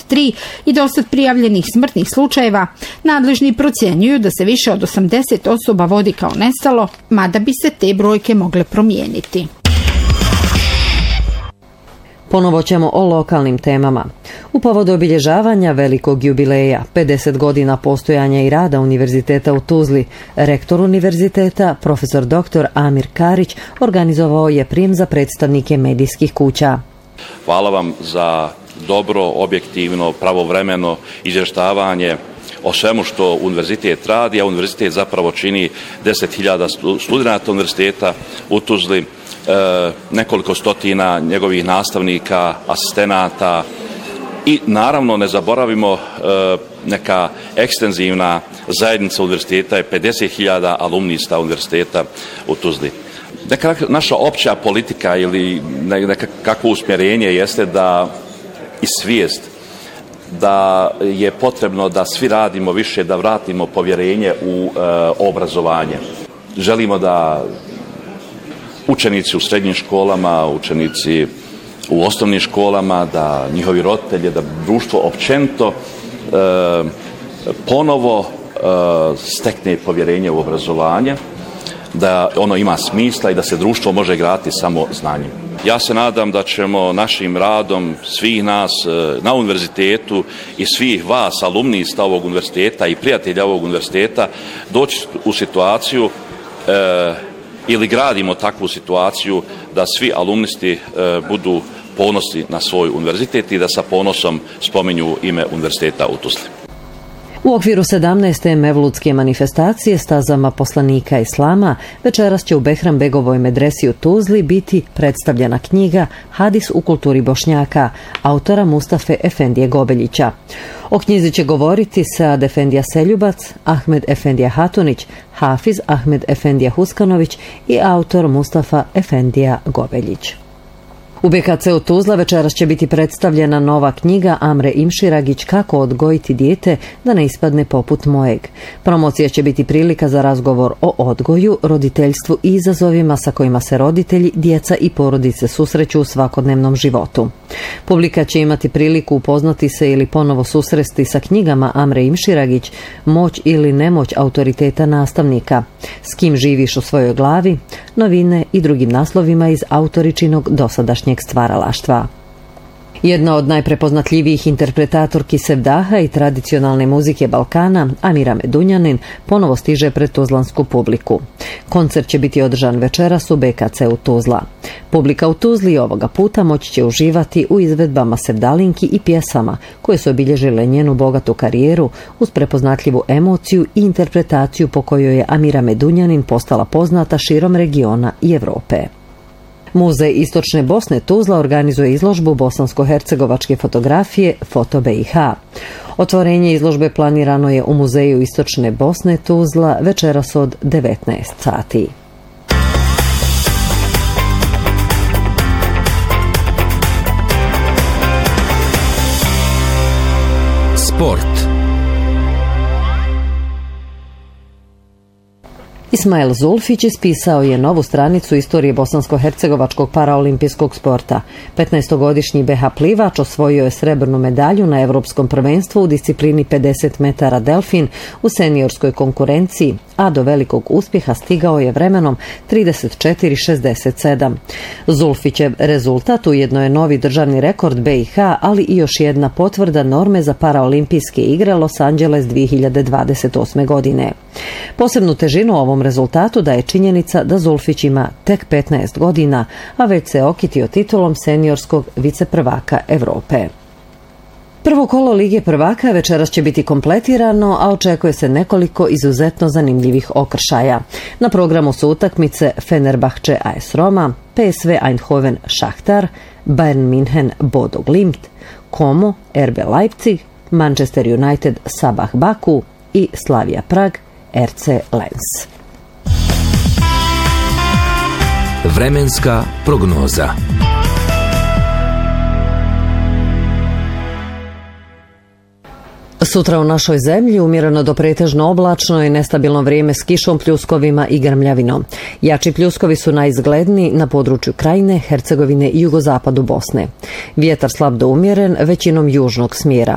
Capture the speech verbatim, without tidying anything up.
tri i dosad prijavljenih smrtnih slučajeva, nadležni procjenjuju da se više od osamdeset osoba vodi kao nestalo, mada bi se te brojke mogle promijeniti. Ponovo ćemo o lokalnim temama. U povodu obilježavanja velikog jubileja, pedeset godina postojanja i rada Univerziteta u Tuzli, rektor univerziteta, profesor doktor Amir Karić, organizovao je prijem za predstavnike medijskih kuća. Hvala vam za dobro, objektivno, pravovremeno izvještavanje o svemu što univerzitet radi, a univerzitet zapravo čini deset hiljada studenata univerziteta u Tuzli, e, nekoliko stotina njegovih nastavnika, asistenata i naravno ne zaboravimo e, neka ekstenzivna zajednica univerziteta je pedeset hiljada alumnista univerziteta u Tuzli. Neka naša opća politika ili nekakvo usmjerenje jeste da i svijest da je potrebno da svi radimo više, da vratimo povjerenje u e, obrazovanje. Želimo da učenici u srednjim školama, učenici u osnovnim školama, da njihovi roditelji, da društvo općenito e, ponovo e, stekne povjerenje u obrazovanje, da ono ima smisla i da se društvo može graditi samo znanjem. Ja se nadam da ćemo našim radom svih nas na univerzitetu i svih vas, alumnista ovog univerziteta i prijatelja ovog univerziteta, doći u situaciju e, ili gradimo takvu situaciju da svi alumnisti e, budu ponosni na svoj univerzitet i da sa ponosom spominju ime univerziteta u Tuzli. U okviru sedamnaeste mevludske manifestacije stazama poslanika Islama večeras će u Behrambegovoj medresi u Tuzli biti predstavljena knjiga Hadis u kulturi Bošnjaka, autora Mustafe Efendije Gobeljića. O knjizi će govoriti Saad Efendija Seljubac, Ahmed Efendija Hatunić, Hafiz Ahmed Efendija Huskanović i autor Mustafa Efendija Gobeljić. U be ka ce-u Tuzla večeras će biti predstavljena nova knjiga Amre Imširagić Kako odgojiti dijete da ne ispadne poput mojeg. Promocija će biti prilika za razgovor o odgoju, roditeljstvu i izazovima sa kojima se roditelji, djeca i porodice susreću u svakodnevnom životu. Publika će imati priliku upoznati se ili ponovo susresti sa knjigama Amre Imširagić, Moć ili nemoć autoriteta nastavnika, S kim živiš u svojoj glavi, novine i drugim naslovima iz autoričinog dosadašnjeg stvaralaštva. Jedna od najprepoznatljivijih interpretatorki sevdaha i tradicionalne muzike Balkana, Amira Medunjanin, ponovo stiže pred tuzlansku publiku. Koncert će biti održan večeras u be ka ce-u Tuzla. Publika u Tuzli ovoga puta moći će uživati u izvedbama sevdalinki i pjesama koje su obilježile njenu bogatu karijeru uz prepoznatljivu emociju i interpretaciju po kojoj je Amira Medunjanin postala poznata širom regiona i Europe. Muzej Istočne Bosne Tuzla organizuje izložbu bosansko-hercegovačke fotografije Foto be i ha. Otvorenje izložbe planirano je u Muzeju Istočne Bosne Tuzla večeras od devetnaest sati. Sport. Ismail Zulfić ispisao je novu stranicu istorije bosansko-hercegovačkog paraolimpijskog sporta. petnaestogodišnji be ha plivač osvojio je srebrnu medalju na Evropskom prvenstvu u disciplini pedeset metara delfin u seniorskoj konkurenciji, a do velikog uspjeha stigao je vremenom trideset četiri šezdeset sedam. Zulfićev rezultat ujedno je novi državni rekord be i ha, ali i još jedna potvrda norme za paraolimpijske igre Los Angeles dvije hiljade dvadeset osme. godine. Posebnu težinu ovom rezultatu daje činjenica da Zulfić ima tek petnaest godina, a već se okitio titulom seniorskog viceprvaka Europe. Prvo kolo Lige prvaka večeras će biti kompletirano, a očekuje se nekoliko izuzetno zanimljivih okršaja. Na programu su utakmice Fenerbahče a es Roma, pe es ve Eindhoven Šahtar, Bayern München Bodo Glimt, Como er be Leipzig, Manchester United Sabah Baku i Slavia Prag er ce Lens. Vremenska prognoza. Sutra u našoj zemlji umjereno do pretežno oblačno i nestabilno vrijeme s kišom, pljuskovima i grmljavinom. Jači pljuskovi su najizgledniji na području Krajine, Hercegovine i jugozapadu Bosne. Vjetar slab do umjeren, većinom južnog smjera.